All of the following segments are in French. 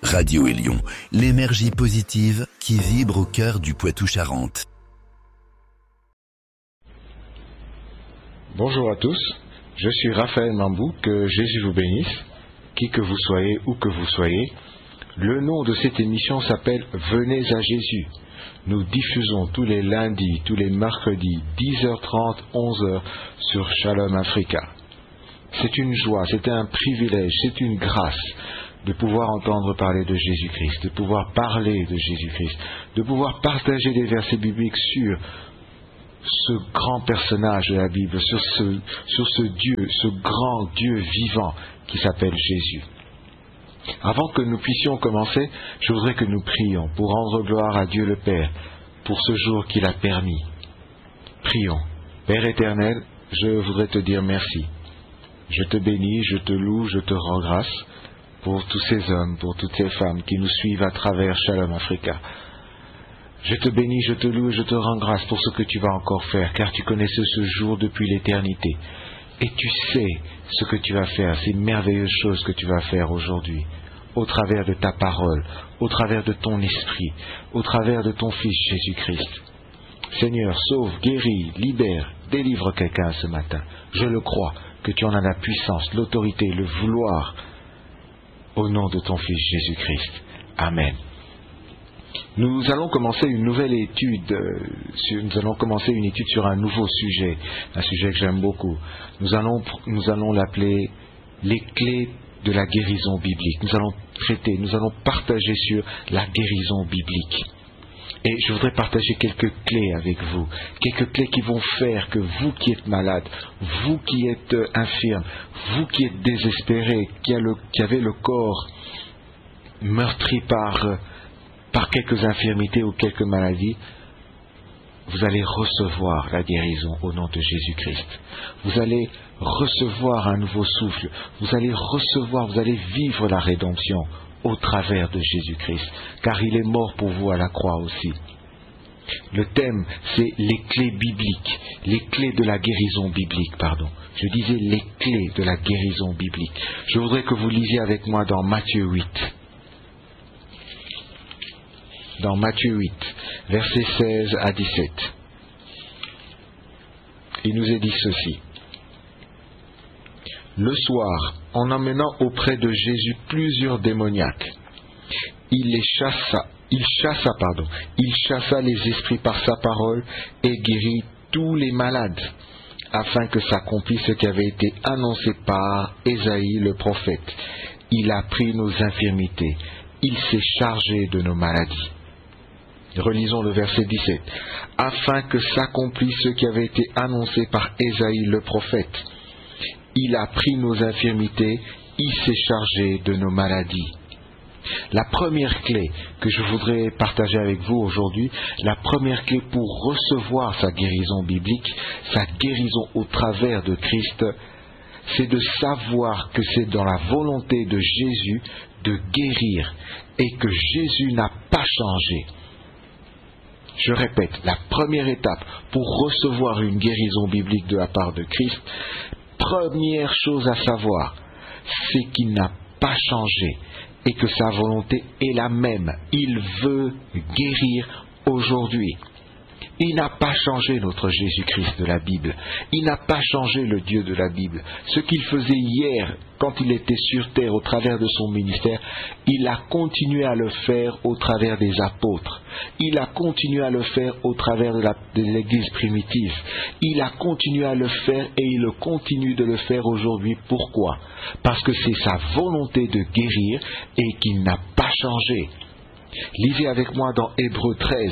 Radio Élion, l'énergie positive qui vibre au cœur du Poitou-Charentes. Bonjour à tous, je suis Raphaël Mambou, que Jésus vous bénisse, qui que vous soyez, où que vous soyez. Le nom de cette émission s'appelle Venez à Jésus. Nous diffusons tous les lundis, tous les mercredis, 10h30, 11h sur Shalom Africa. C'est une joie, c'est un privilège, c'est une grâce de pouvoir entendre parler de Jésus-Christ, de pouvoir parler de Jésus-Christ, de pouvoir partager des versets bibliques sur ce grand personnage de la Bible, sur ce Dieu, ce grand Dieu vivant qui s'appelle Jésus. Avant que nous puissions commencer, je voudrais que nous prions pour rendre gloire à Dieu le Père pour ce jour qu'il a permis. Prions. Père éternel, je voudrais te dire merci. Je te bénis, je te loue, je te rends grâce pour tous ces hommes, pour toutes ces femmes qui nous suivent à travers Shalom Africa. Je te bénis, je te loue et je te rends grâce pour ce que tu vas encore faire, car tu connaissais ce jour depuis l'éternité. Et tu sais ce que tu vas faire, ces merveilleuses choses que tu vas faire aujourd'hui, au travers de ta parole, au travers de ton esprit, au travers de ton Fils Jésus-Christ. Seigneur, sauve, guéris, libère, délivre quelqu'un ce matin. Je le crois, que tu en as la puissance, l'autorité, le vouloir, au nom de ton Fils Jésus-Christ. Amen. Nous allons commencer une nouvelle étude, nous allons commencer une étude sur un nouveau sujet, un sujet que j'aime beaucoup. Nous allons l'appeler les clés de la guérison biblique. Nous allons partager sur la guérison biblique. Et je voudrais partager quelques clés avec vous, quelques clés qui vont faire que vous qui êtes malade, vous qui êtes infirme, vous qui êtes désespéré, qui avez le corps meurtri par quelques infirmités ou quelques maladies, vous allez recevoir la guérison au nom de Jésus-Christ. Vous allez recevoir un nouveau souffle. Vous allez vivre la rédemption au travers de Jésus-Christ, car il est mort pour vous à la croix aussi. Le thème, c'est les clés bibliques, les clés de la guérison biblique, pardon. Je disais les clés de la guérison biblique. Je voudrais que vous lisiez avec moi dans Matthieu 8. Dans Matthieu 8, versets 16 à 17. Il nous est dit ceci. Le soir, en emmenant auprès de Jésus plusieurs démoniaques, il chassa les esprits par sa parole et guérit tous les malades, afin que s'accomplisse ce qui avait été annoncé par Ésaïe le prophète. Il a pris nos infirmités, il s'est chargé de nos maladies. Relisons le verset 17. Afin que s'accomplisse ce qui avait été annoncé par Ésaïe le prophète. Il a pris nos infirmités, il s'est chargé de nos maladies. La première clé que je voudrais partager avec vous aujourd'hui, la première clé pour recevoir sa guérison biblique, sa guérison au travers de Christ, c'est de savoir que c'est dans la volonté de Jésus de guérir et que Jésus n'a pas changé. Je répète, la première étape pour recevoir une guérison biblique de la part de Christ, première chose à savoir, c'est qu'il n'a pas changé et que sa volonté est la même. Il veut guérir aujourd'hui. Il n'a pas changé notre Jésus-Christ de la Bible. Il n'a pas changé le Dieu de la Bible. Ce qu'il faisait hier, quand il était sur terre au travers de son ministère, il a continué à le faire au travers des apôtres. Il a continué à le faire au travers de l'Église primitive. Il a continué à le faire et il continue de le faire aujourd'hui. Pourquoi ? Parce que c'est sa volonté de guérir et qu'il n'a pas changé. Lisez avec moi dans Hébreux 13.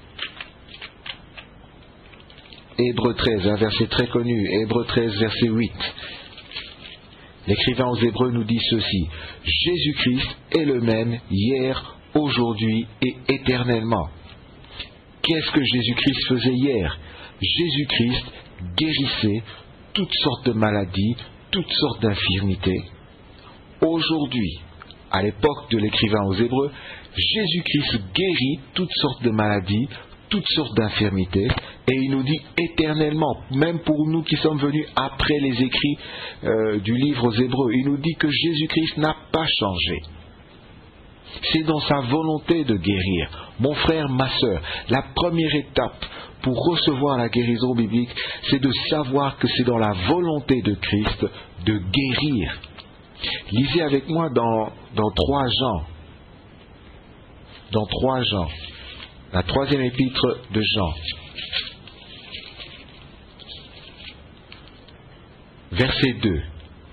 Hébreux 13, un verset très connu, Hébreux 13, verset 8. L'écrivain aux Hébreux nous dit ceci. Jésus-Christ est le même hier, aujourd'hui et éternellement. Qu'est-ce que Jésus-Christ faisait hier ? Jésus-Christ guérissait toutes sortes de maladies, toutes sortes d'infirmités. Aujourd'hui, à l'époque de l'écrivain aux Hébreux, Jésus-Christ guérit toutes sortes de maladies, toutes sortes d'infirmités, et il nous dit éternellement, même pour nous qui sommes venus après les écrits du livre aux Hébreux, il nous dit que Jésus-Christ n'a pas changé. C'est dans sa volonté de guérir. Mon frère, ma sœur, la première étape pour recevoir la guérison biblique, c'est de savoir que c'est dans la volonté de Christ de guérir. Lisez avec moi dans 3 Jean. Dans 3 Jean, la 3e épître de Jean. Verset 2.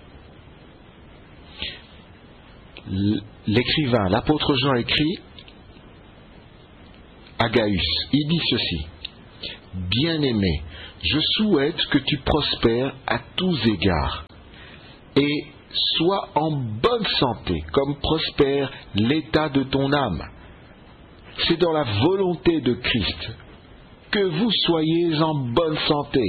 L'écrivain, l'apôtre Jean écrit à Gaius, il dit ceci: Bien-aimé, je souhaite que tu prospères à tous égards et sois en bonne santé, comme prospère l'état de ton âme. C'est dans la volonté de Christ que vous soyez en bonne santé.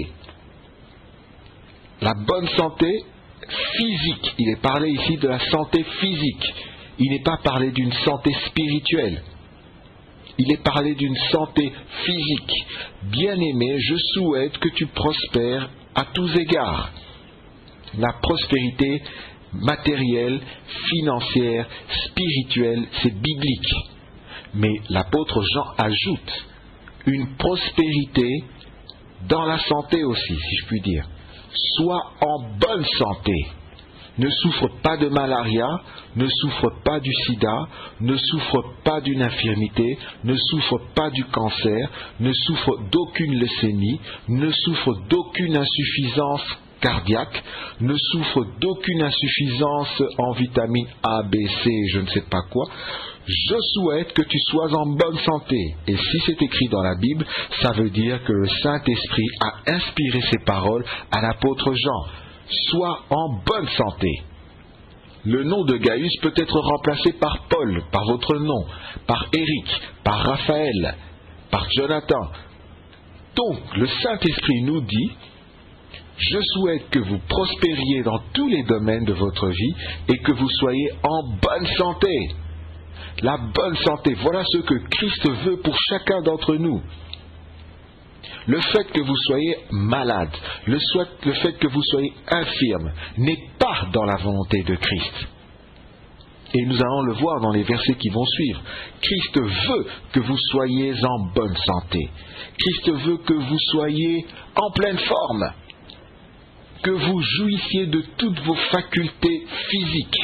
La bonne santé physique, il est parlé ici de la santé physique. Il n'est pas parlé d'une santé spirituelle. Il est parlé d'une santé physique. Bien-aimé, je souhaite que tu prospères à tous égards. La prospérité matérielle, financière, spirituelle, c'est biblique. Mais l'apôtre Jean ajoute une prospérité dans la santé aussi, si je puis dire. Sois en bonne santé. Ne souffre pas de malaria, ne souffre pas du sida, ne souffre pas d'une infirmité, ne souffre pas du cancer, ne souffre d'aucune leucémie, ne souffre d'aucune insuffisance cardiaque, ne souffre d'aucune insuffisance en vitamine A, B, C, je ne sais pas quoi. Je souhaite que tu sois en bonne santé. Et si c'est écrit dans la Bible, ça veut dire que le Saint-Esprit a inspiré ces paroles à l'apôtre Jean. Sois en bonne santé. Le nom de Gaius peut être remplacé par Paul, par votre nom, par Éric, par Raphaël, par Jonathan. Donc, le Saint-Esprit nous dit: je souhaite que vous prospériez dans tous les domaines de votre vie et que vous soyez en bonne santé. La bonne santé, voilà ce que Christ veut pour chacun d'entre nous. Le fait que vous soyez malade, le fait que vous soyez infirme, n'est pas dans la volonté de Christ. Et nous allons le voir dans les versets qui vont suivre. Christ veut que vous soyez en bonne santé. Christ veut que vous soyez en pleine forme, que vous jouissiez de toutes vos facultés physiques,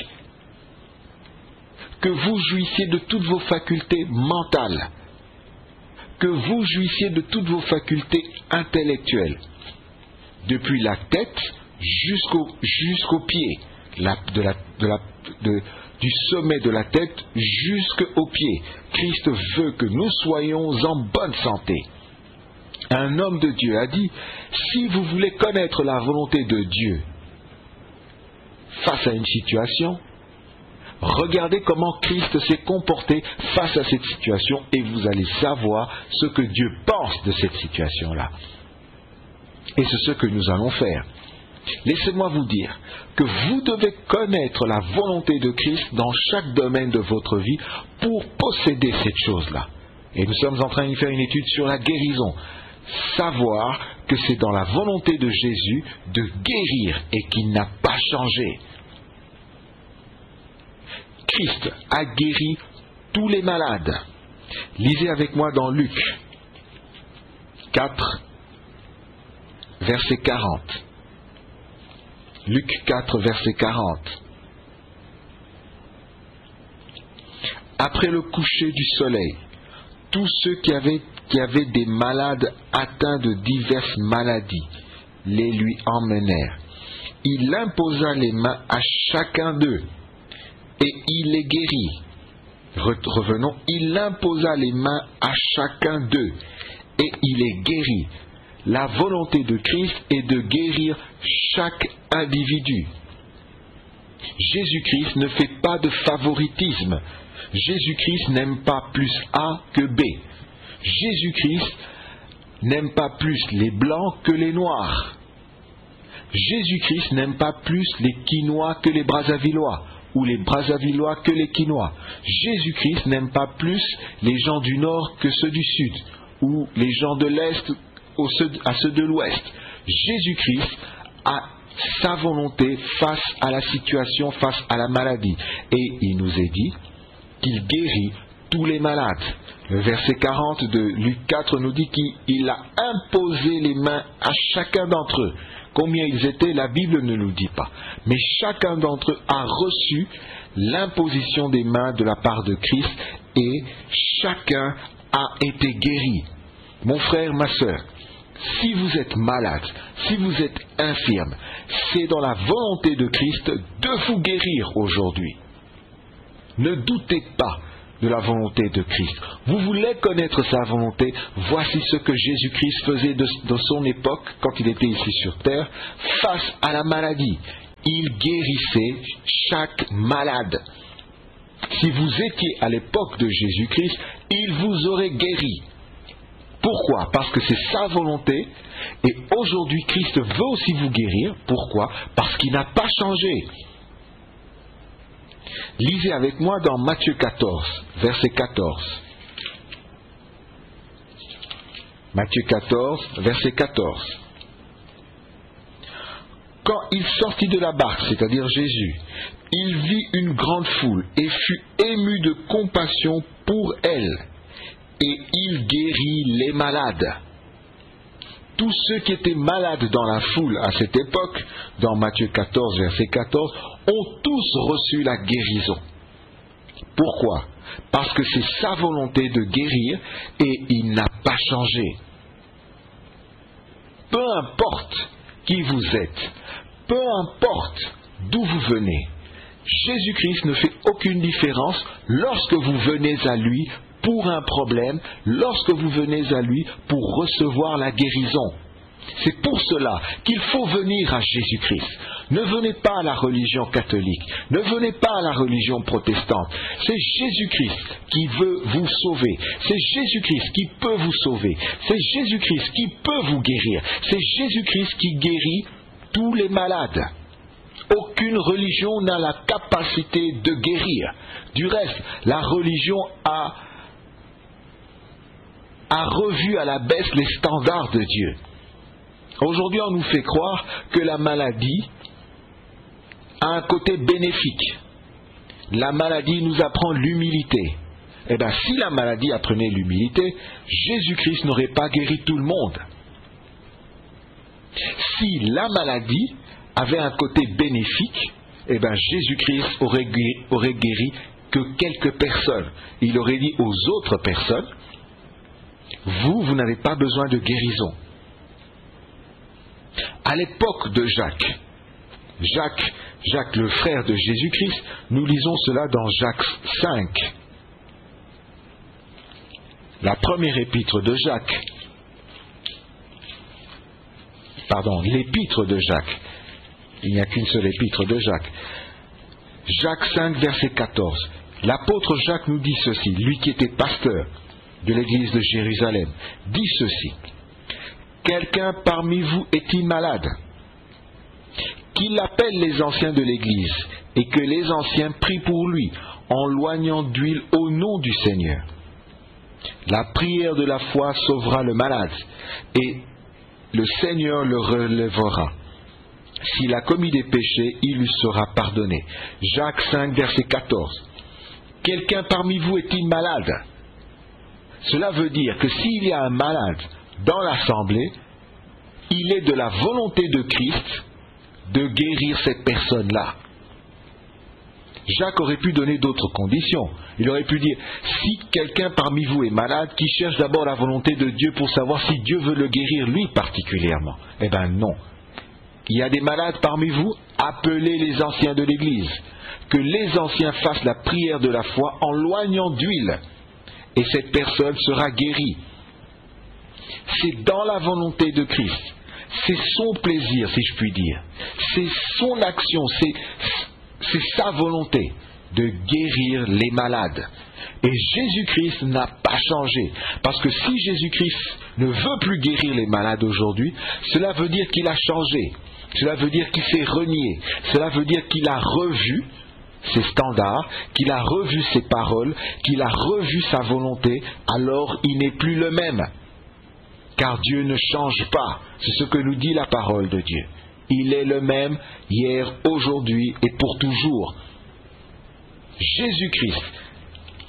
que vous jouissiez de toutes vos facultés mentales, que vous jouissiez de toutes vos facultés intellectuelles, depuis la tête jusqu'aux pieds, du sommet de la tête jusqu'aux pieds. Christ veut que nous soyons en bonne santé. Un homme de Dieu a dit: si vous voulez connaître la volonté de Dieu face à une situation, regardez comment Christ s'est comporté face à cette situation et vous allez savoir ce que Dieu pense de cette situation-là. Et c'est ce que nous allons faire. Laissez-moi vous dire que vous devez connaître la volonté de Christ dans chaque domaine de votre vie pour posséder cette chose-là. Et nous sommes en train de faire une étude sur la guérison. Savoir que c'est dans la volonté de Jésus de guérir et qu'il n'a pas changé. Christ a guéri tous les malades. Lisez avec moi dans Luc 4, verset 40. Luc 4, verset 40. Après le coucher du soleil, tous ceux qui avaient des malades atteints de diverses maladies les lui emmenèrent. Il imposa les mains à chacun d'eux et il les guérit. Revenons, il imposa les mains à chacun d'eux et il les guérit. La volonté de Christ est de guérir chaque individu. Jésus-Christ ne fait pas de favoritisme. Jésus-Christ n'aime pas plus A que B. Jésus-Christ n'aime pas plus les blancs que les noirs. Jésus-Christ n'aime pas plus les Quinois que les Brazzavillois, ou les Brazzavillois que les Quinois. Jésus-Christ n'aime pas plus les gens du Nord que ceux du Sud, ou les gens de l'Est à ceux de l'Ouest. Jésus-Christ a sa volonté face à la situation, face à la maladie. Et il nous est dit qu'il guérit tous les malades. Le verset 40 de Luc 4 nous dit qu'il a imposé les mains à chacun d'entre eux. Combien ils étaient, la Bible ne nous dit pas. Mais chacun d'entre eux a reçu l'imposition des mains de la part de Christ et chacun a été guéri. Mon frère, ma sœur, si vous êtes malade, si vous êtes infirme, c'est dans la volonté de Christ de vous guérir aujourd'hui. Ne doutez pas de la volonté de Christ. Vous voulez connaître sa volonté, voici ce que Jésus-Christ faisait de son époque, quand il était ici sur terre, face à la maladie. Il guérissait chaque malade. Si vous étiez à l'époque de Jésus-Christ, il vous aurait guéri. Pourquoi? Parce que c'est sa volonté, et aujourd'hui Christ veut aussi vous guérir. Pourquoi? Parce qu'il n'a pas changé. Lisez avec moi dans Matthieu 14, verset 14. Matthieu 14, verset 14. Quand il sortit de la barque, c'est-à-dire Jésus, il vit une grande foule et fut ému de compassion pour elle. Et il guérit les malades. Tous ceux qui étaient malades dans la foule à cette époque, dans Matthieu 14, verset 14, ont tous reçu la guérison. Pourquoi? Parce que c'est sa volonté de guérir et il n'a pas changé. Peu importe qui vous êtes, peu importe d'où vous venez, Jésus-Christ ne fait aucune différence lorsque vous venez à lui pour un problème, lorsque vous venez à lui pour recevoir la guérison. C'est pour cela qu'il faut venir à Jésus-Christ. Ne venez pas à la religion catholique, ne venez pas à la religion protestante. C'est Jésus-Christ qui veut vous sauver. C'est Jésus-Christ qui peut vous sauver. C'est Jésus-Christ qui peut vous guérir. C'est Jésus-Christ qui guérit tous les malades. Aucune religion n'a la capacité de guérir. Du reste, la religion a revu à la baisse les standards de Dieu. Aujourd'hui, on nous fait croire que la maladie a un côté bénéfique. La maladie nous apprend l'humilité. Eh bien, si la maladie apprenait l'humilité, Jésus-Christ n'aurait pas guéri tout le monde. Si la maladie avait un côté bénéfique, eh bien, Jésus-Christ aurait guéri que quelques personnes. Il aurait dit aux autres personnes, vous n'avez pas besoin de guérison. À l'époque de Jacques, le frère de Jésus-Christ, nous lisons cela dans Jacques 5. La première épître de Jacques. Pardon, l'épître de Jacques. Il n'y a qu'une seule épître de Jacques. Jacques 5, verset 14. L'apôtre Jacques nous dit ceci, lui qui était pasteur de l'église de Jérusalem, dit ceci. Quelqu'un parmi vous est-il malade? Qu'il appelle les anciens de l'église et que les anciens prient pour lui en loignant d'huile au nom du Seigneur. La prière de la foi sauvera le malade et le Seigneur le relèvera. S'il a commis des péchés, il lui sera pardonné. Jacques 5, verset 14. Quelqu'un parmi vous est-il malade? Cela veut dire que s'il y a un malade dans l'assemblée, il est de la volonté de Christ de guérir cette personne-là. Jacques aurait pu donner d'autres conditions. Il aurait pu dire, si quelqu'un parmi vous est malade, qui cherche d'abord la volonté de Dieu pour savoir si Dieu veut le guérir lui particulièrement. Eh bien non. Il y a des malades parmi vous, appelez les anciens de l'Église. Que les anciens fassent la prière de la foi en loignant d'huile. Et cette personne sera guérie. C'est dans la volonté de Christ. C'est son plaisir, si je puis dire. C'est son action, c'est sa volonté de guérir les malades. Et Jésus-Christ n'a pas changé. Parce que si Jésus-Christ ne veut plus guérir les malades aujourd'hui, cela veut dire qu'il a changé. Cela veut dire qu'il s'est renié. Cela veut dire qu'il a revu ses standards, qu'il a revu ses paroles, qu'il a revu sa volonté, alors il n'est plus le même. Car Dieu ne change pas. C'est ce que nous dit la parole de Dieu. Il est le même hier, aujourd'hui et pour toujours. Jésus-Christ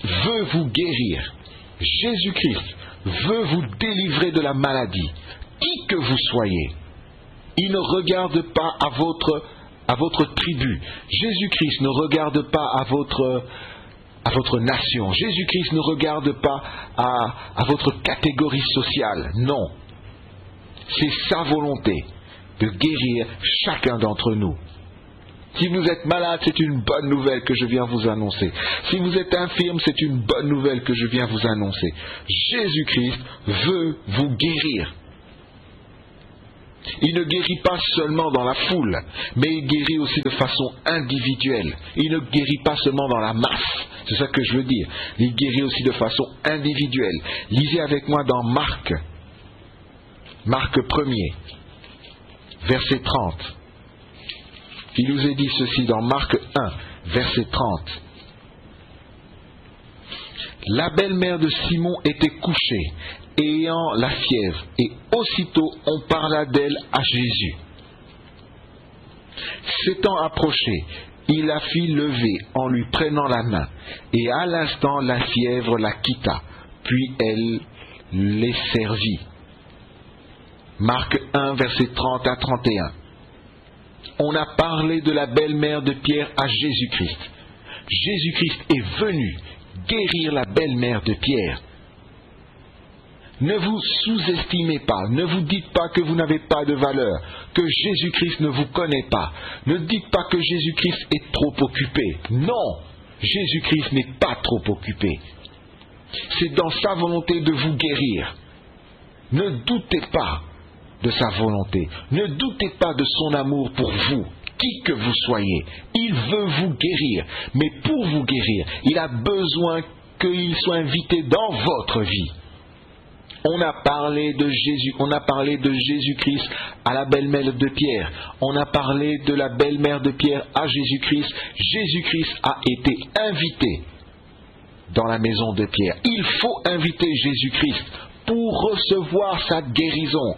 veut vous guérir. Jésus-Christ veut vous délivrer de la maladie. Qui que vous soyez, il ne regarde pas à votre tribu. Jésus-Christ ne regarde pas à votre nation. Jésus-Christ ne regarde pas à votre catégorie sociale. Non. C'est sa volonté de guérir chacun d'entre nous. Si vous êtes malade, c'est une bonne nouvelle que je viens vous annoncer. Si vous êtes infirme, c'est une bonne nouvelle que je viens vous annoncer. Jésus-Christ veut vous guérir. Il ne guérit pas seulement dans la foule, mais il guérit aussi de façon individuelle. Il ne guérit pas seulement dans la masse, c'est ça que je veux dire. Il guérit aussi de façon individuelle. Lisez avec moi dans Marc 1er, verset 30. Il nous est dit ceci dans Marc 1, verset 30. La belle-mère de Simon était couchée, ayant la fièvre, et aussitôt on parla d'elle à Jésus. S'étant approché, il la fit lever en lui prenant la main, et à l'instant la fièvre la quitta, puis elle les servit. Marc 1, verset 30 à 31. On a parlé de la belle-mère de Pierre à Jésus-Christ. Jésus-Christ est venu guérir la belle-mère de Pierre. Ne vous sous-estimez pas, ne vous dites pas que vous n'avez pas de valeur, que Jésus-Christ ne vous connaît pas. Ne dites pas que Jésus-Christ est trop occupé. Non, Jésus-Christ n'est pas trop occupé. C'est dans sa volonté de vous guérir. Ne doutez pas de sa volonté. Ne doutez pas de son amour pour vous, qui que vous soyez. Il veut vous guérir, mais pour vous guérir, il a besoin qu'il soit invité dans votre vie. On a parlé de Jésus-Christ à la belle-mère de Pierre. On a parlé de la belle-mère de Pierre à Jésus-Christ. Jésus-Christ a été invité dans la maison de Pierre. Il faut inviter Jésus-Christ pour recevoir sa guérison.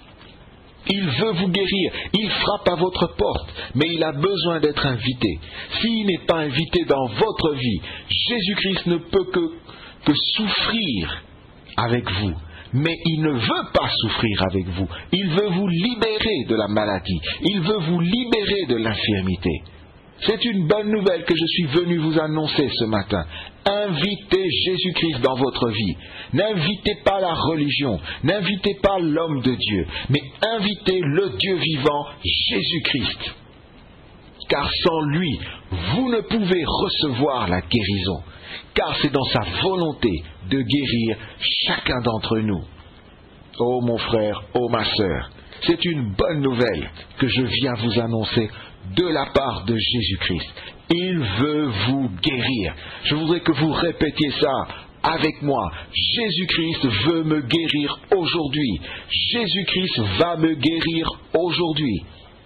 Il veut vous guérir, il frappe à votre porte, mais il a besoin d'être invité. S'il n'est pas invité dans votre vie, Jésus-Christ ne peut que souffrir avec vous. Mais il ne veut pas souffrir avec vous. Il veut vous libérer de la maladie. Il veut vous libérer de l'infirmité. C'est une bonne nouvelle que je suis venu vous annoncer ce matin. Invitez Jésus-Christ dans votre vie. N'invitez pas la religion, n'invitez pas l'homme de Dieu, mais invitez le Dieu vivant, Jésus-Christ. Car sans lui, vous ne pouvez recevoir la guérison, car c'est dans sa volonté de guérir chacun d'entre nous. Oh mon frère, oh ma sœur, c'est une bonne nouvelle que je viens vous annoncer de la part de Jésus-Christ. Il veut vous guérir. Je voudrais que vous répétiez ça avec moi. Jésus-Christ veut me guérir aujourd'hui. Jésus-Christ va me guérir aujourd'hui.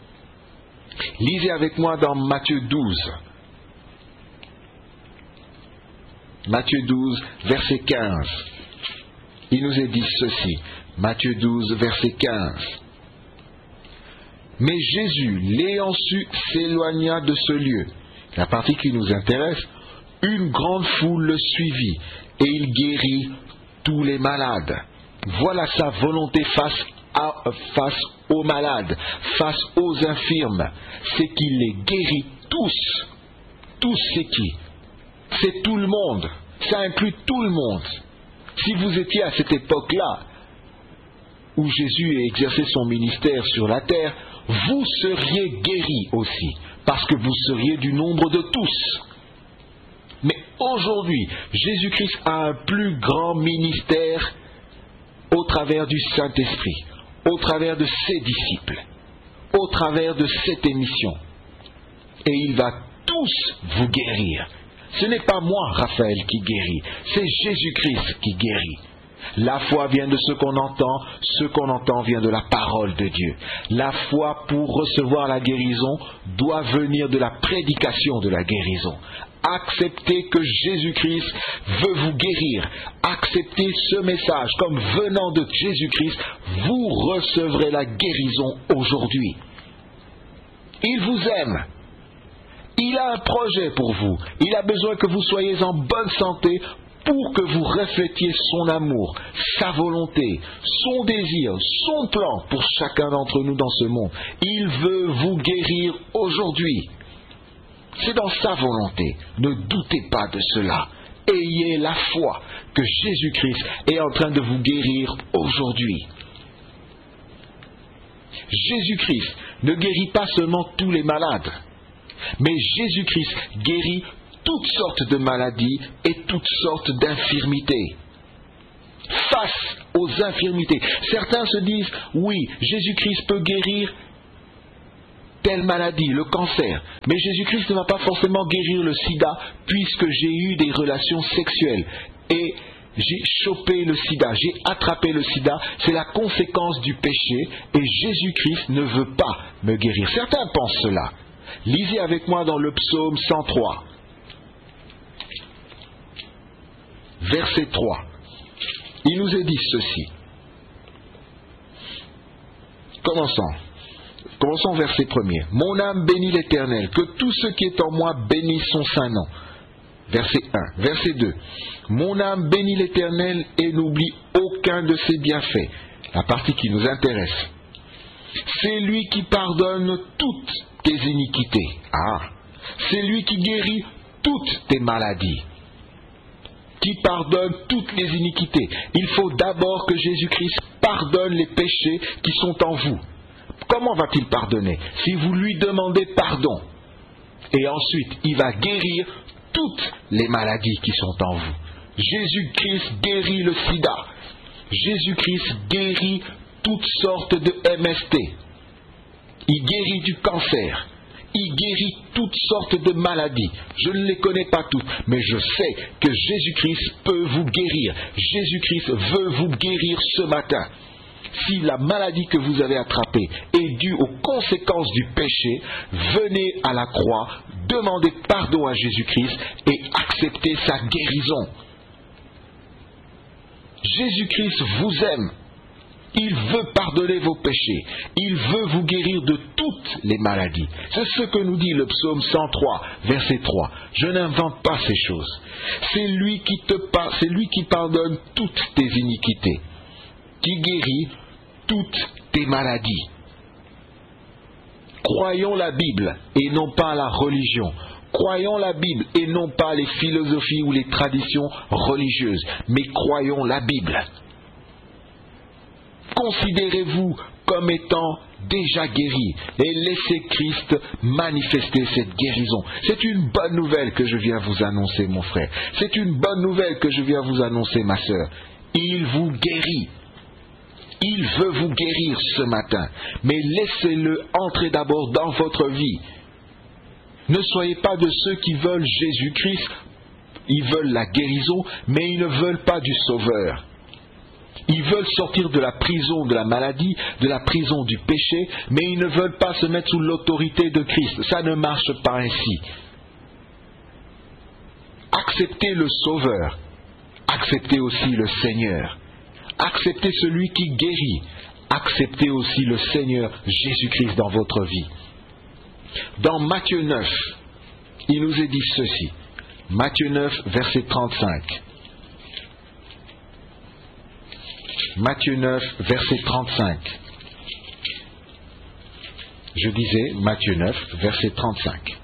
Lisez avec moi dans Matthieu 12. Matthieu 12, verset 15. Il nous est dit ceci. Matthieu 12, verset 15. Mais Jésus, l'ayant su, s'éloigna de ce lieu. La partie qui nous intéresse, une grande foule le suivit, et il guérit tous les malades. Voilà sa volonté face aux malades, face aux infirmes, c'est qu'il les guérit tous. Tous, c'est qui? C'est tout le monde. Ça inclut tout le monde. Si vous étiez à cette époque-là, où Jésus a exercé son ministère sur la terre, vous seriez guéris aussi, parce que vous seriez du nombre de tous. Mais aujourd'hui, Jésus-Christ a un plus grand ministère au travers du Saint-Esprit, au travers de ses disciples, au travers de cette émission. Et il va tous vous guérir. Ce n'est pas moi, Raphaël, qui guérit, c'est Jésus-Christ qui guérit. La foi vient de ce qu'on entend vient de la parole de Dieu. La foi pour recevoir la guérison doit venir de la prédication de la guérison. Acceptez que Jésus-Christ veut vous guérir. Acceptez ce message comme venant de Jésus-Christ. Vous recevrez la guérison aujourd'hui. Il vous aime. Il a un projet pour vous. Il a besoin que vous soyez en bonne santé pour que vous reflétiez son amour, sa volonté, son désir, son plan pour chacun d'entre nous dans ce monde. Il veut vous guérir aujourd'hui. C'est dans sa volonté. Ne doutez pas de cela. Ayez la foi que Jésus-Christ est en train de vous guérir aujourd'hui. Jésus-Christ ne guérit pas seulement tous les malades, mais Jésus-Christ guérit toutes sortes de maladies et toutes sortes d'infirmités. Face aux infirmités, certains se disent, oui, Jésus-Christ peut guérir telle maladie, le cancer, mais Jésus-Christ ne va pas forcément guérir le sida puisque j'ai eu des relations sexuelles et j'ai chopé le sida, j'ai attrapé le sida, c'est la conséquence du péché et Jésus-Christ ne veut pas me guérir. Certains pensent cela. Lisez avec moi dans le psaume 103, verset 3. Il nous est dit ceci. Commençons verset 1er. Mon âme bénit l'Éternel, que tout ce qui est en moi bénisse son saint nom. Verset 1. Verset 2. Mon âme bénit l'Éternel et n'oublie aucun de ses bienfaits. La partie qui nous intéresse. C'est lui qui pardonne toutes tes iniquités. C'est lui qui guérit toutes tes maladies. Qui pardonne toutes les iniquités. Il faut d'abord que Jésus-Christ pardonne les péchés qui sont en vous. Comment va-t-il pardonner? Si vous lui demandez pardon. Et ensuite, il va guérir toutes les maladies qui sont en vous. Jésus-Christ guérit le sida. Jésus-Christ guérit toutes sortes de MST. Il guérit du cancer. Il guérit toutes sortes de maladies. Je ne les connais pas toutes, mais je sais que Jésus-Christ peut vous guérir. Jésus-Christ veut vous guérir ce matin. Si la maladie que vous avez attrapée est due aux conséquences du péché, venez à la croix, demandez pardon à Jésus-Christ et acceptez sa guérison. Jésus-Christ vous aime. Il veut pardonner vos péchés. Il veut vous guérir de toutes les maladies. C'est ce que nous dit le psaume 103, verset 3. Je n'invente pas ces choses. C'est lui qui pardonne toutes tes iniquités, qui guérit toutes tes maladies. Croyons la Bible et non pas la religion. Croyons la Bible et non pas les philosophies ou les traditions religieuses, mais croyons la Bible. Considérez-vous comme étant déjà guéri et laissez Christ manifester cette guérison. C'est une bonne nouvelle que je viens vous annoncer, mon frère. C'est une bonne nouvelle que je viens vous annoncer, ma sœur. Il vous guérit. Il veut vous guérir ce matin, mais laissez-le entrer d'abord dans votre vie. Ne soyez pas de ceux qui veulent Jésus-Christ. Ils veulent la guérison, mais ils ne veulent pas du Sauveur. Ils veulent sortir de la prison de la maladie, de la prison du péché, mais ils ne veulent pas se mettre sous l'autorité de Christ. Ça ne marche pas ainsi. Acceptez le Sauveur. Acceptez aussi le Seigneur. Acceptez celui qui guérit. Acceptez aussi le Seigneur Jésus-Christ dans votre vie. Dans Matthieu 9, il nous est dit ceci. Matthieu 9, verset 35. Matthieu 9, verset 35. Je disais, Matthieu 9, verset 35.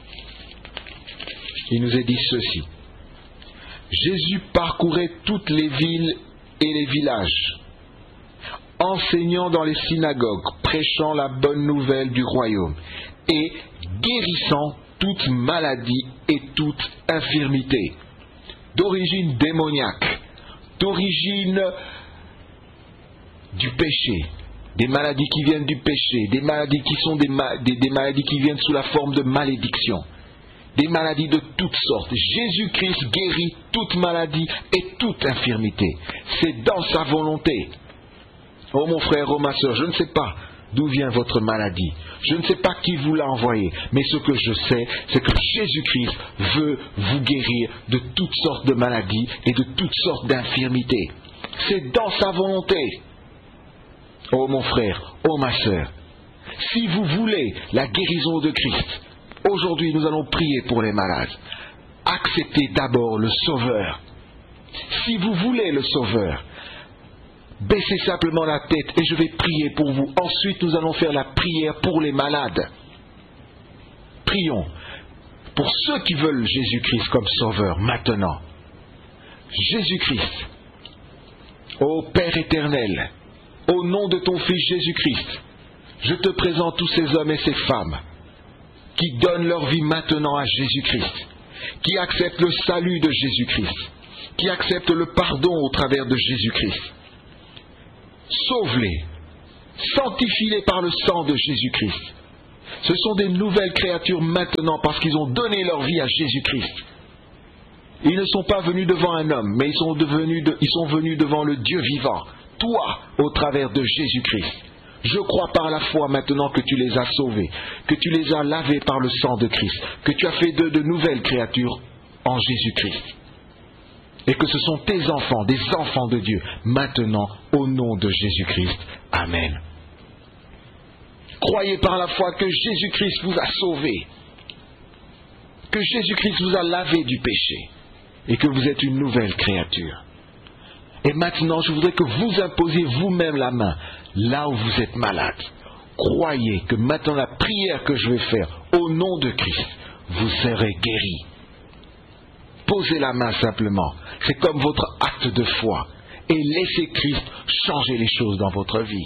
Il nous est dit ceci. Jésus parcourait toutes les villes et les villages, enseignant dans les synagogues, prêchant la bonne nouvelle du royaume et guérissant toute maladie et toute infirmité, d'origine démoniaque, d'origine du péché, des maladies qui viennent du péché, des maladies qui sont des maladies qui viennent sous la forme de malédiction, des maladies de toutes sortes. Jésus-Christ guérit toute maladie et toute infirmité. C'est dans sa volonté. Oh mon frère, oh ma soeur, je ne sais pas d'où vient votre maladie. Je ne sais pas qui vous l'a envoyé. Mais ce que je sais, c'est que Jésus-Christ veut vous guérir de toutes sortes de maladies et de toutes sortes d'infirmités. C'est dans sa volonté. Oh mon frère, oh ma soeur, si vous voulez la guérison de Christ, Aujourd'hui, nous allons prier pour les malades. Acceptez d'abord le Sauveur. Si vous voulez le Sauveur, baissez simplement la tête et je vais prier pour vous. Ensuite, nous allons faire la prière pour les malades. Prions pour ceux qui veulent Jésus-Christ comme Sauveur maintenant. Jésus-Christ, ô Père éternel, au nom de ton Fils Jésus-Christ, je te présente tous ces hommes et ces femmes qui donnent leur vie maintenant à Jésus-Christ, qui acceptent le salut de Jésus-Christ, qui acceptent le pardon au travers de Jésus-Christ. Sauve-les, sanctifie-les par le sang de Jésus-Christ. Ce sont des nouvelles créatures maintenant parce qu'ils ont donné leur vie à Jésus-Christ. Ils ne sont pas venus devant un homme, mais ils sont venus devant le Dieu vivant, toi, au travers de Jésus-Christ. Je crois par la foi maintenant que tu les as sauvés, que tu les as lavés par le sang de Christ, que tu as fait d'eux de nouvelles créatures en Jésus-Christ. Et que ce sont tes enfants, des enfants de Dieu, maintenant, au nom de Jésus-Christ. Amen. Croyez par la foi que Jésus-Christ vous a sauvés, que Jésus-Christ vous a lavé du péché, et que vous êtes une nouvelle créature. Et maintenant, je voudrais que vous imposiez vous-même la main, là où vous êtes malade. Croyez que maintenant la prière que je vais faire, au nom de Christ, vous serez guéris. Posez la main simplement. C'est comme votre acte de foi. Et laissez Christ changer les choses dans votre vie.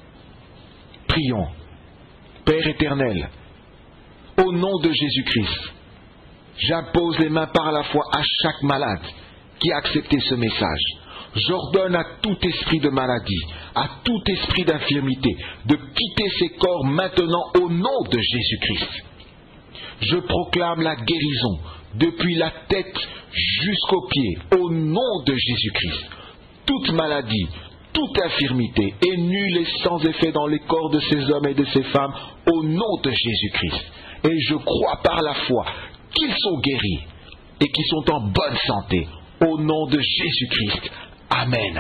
Prions. Père éternel, au nom de Jésus-Christ, j'impose les mains par la foi à chaque malade qui a accepté ce message. J'ordonne à tout esprit de maladie, à tout esprit d'infirmité, de quitter ses corps maintenant au nom de Jésus-Christ. Je proclame la guérison depuis la tête jusqu'aux pieds, au nom de Jésus-Christ. Toute maladie, toute infirmité est nulle et sans effet dans les corps de ces hommes et de ces femmes, au nom de Jésus-Christ. Et je crois par la foi qu'ils sont guéris et qu'ils sont en bonne santé, au nom de Jésus-Christ. Amen.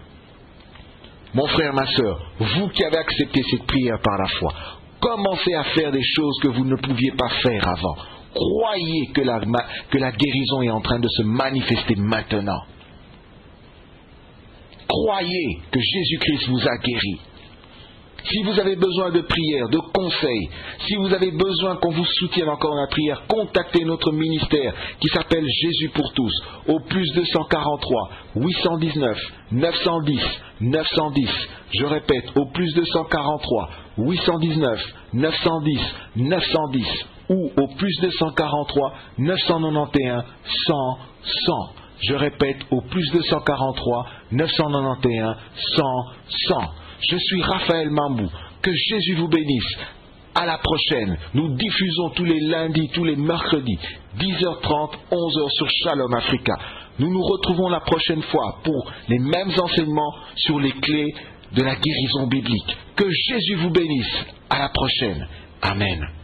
Mon frère, ma sœur, vous qui avez accepté cette prière par la foi, commencez à faire des choses que vous ne pouviez pas faire avant. Croyez que la guérison est en train de se manifester maintenant. Croyez que Jésus-Christ vous a guéri. Si vous avez besoin de prière, de conseils, si vous avez besoin qu'on vous soutienne encore dans la prière, contactez notre ministère qui s'appelle Jésus pour tous au plus 243 819 910 910. Je répète, au plus 243 819 910 910 ou au plus 243 991 100 100. Je répète, au plus 243 991 100 100. Je suis Raphaël Mambou. Que Jésus vous bénisse. À la prochaine. Nous diffusons tous les lundis, tous les mercredis, 10h30, 11h sur Shalom Africa. Nous nous retrouvons la prochaine fois pour les mêmes enseignements sur les clés de la guérison biblique. Que Jésus vous bénisse. À la prochaine. Amen.